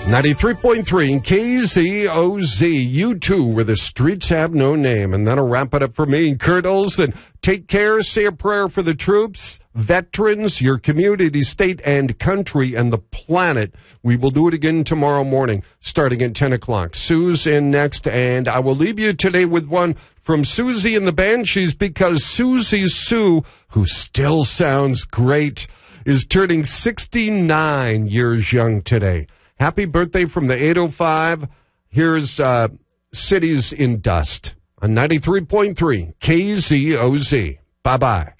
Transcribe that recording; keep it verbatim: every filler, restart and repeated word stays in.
ninety-three point three K Z O Z, you too, where the streets have no name. And that'll wrap it up for me, Kurt Olson. Take care, say a prayer for the troops, veterans, your community, state, and country, and the planet. We will do it again tomorrow morning, starting at ten o'clock. Sue's in next, and I will leave you today with one from Susie and the Banshees, because Susie Sue, who still sounds great, is turning sixty-nine years young today. Happy birthday from the eight oh five. Here's uh, Cities in Dust on ninety-three point three K Z O Z. Bye-bye.